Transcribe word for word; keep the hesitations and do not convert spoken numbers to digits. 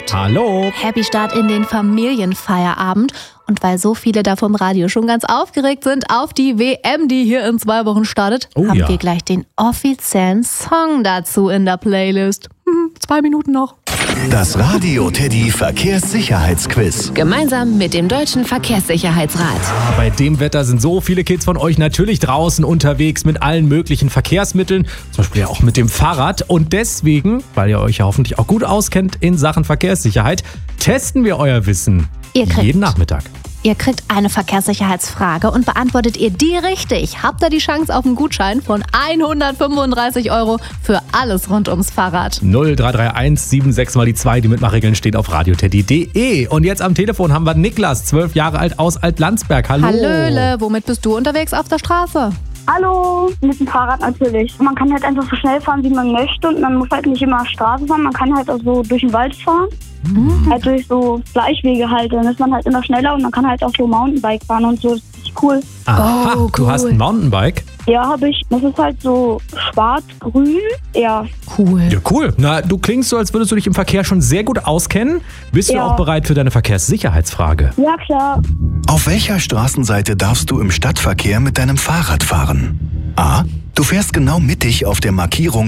Abend. Hallo. Happy Start in den Familienfeierabend. Und weil so viele da vom Radio schon ganz aufgeregt sind auf die W M, die hier in zwei Wochen startet, Oh haben ja. wir gleich den offiziellen Song dazu in der Playlist. Hm, zwei Minuten noch. Das Radio Teddy Verkehrssicherheitsquiz. Gemeinsam mit dem Deutschen Verkehrssicherheitsrat. Ah, bei dem Wetter sind so viele Kids von euch natürlich draußen unterwegs mit allen möglichen Verkehrsmitteln, zum Beispiel ja auch mit dem Fahrrad. Und deswegen, weil ihr euch ja hoffentlich auch gut auskennt in Sachen Verkehrssicherheit, testen wir euer Wissen Ihr kriegt- jeden Nachmittag. Ihr kriegt eine Verkehrssicherheitsfrage und beantwortet ihr die richtig, habt ihr die Chance auf einen Gutschein von hundertfünfunddreißig Euro für alles rund ums Fahrrad. null drei drei eins sieben sechs mal die zwei. Die Mitmachregeln stehen auf radioteddy punkt de. Und jetzt am Telefon haben wir Niklas, zwölf Jahre alt aus Altlandsberg. Hallo. Hallöle, womit bist du unterwegs auf der Straße? Hallo, mit dem Fahrrad natürlich. Man kann halt einfach so schnell fahren, wie man möchte und man muss halt nicht immer Straße fahren. Man kann halt auch so durch den Wald fahren, Mhm. halt durch so Schleichwege halt. Dann ist man halt immer schneller und man kann halt auch so Mountainbike fahren und so. Das ist richtig cool. Aha, Oh, du cool. hast ein Mountainbike? Ja, habe ich. Das ist halt so schwarz-grün. Ja, Cool. Ja, cool. Na, du klingst so, als würdest du dich im Verkehr schon sehr gut auskennen. Bist du Ja. auch bereit für deine Verkehrssicherheitsfrage? ja klar. Auf welcher Straßenseite darfst du im Stadtverkehr mit deinem Fahrrad fahren? A. Du fährst genau mittig auf der Markierung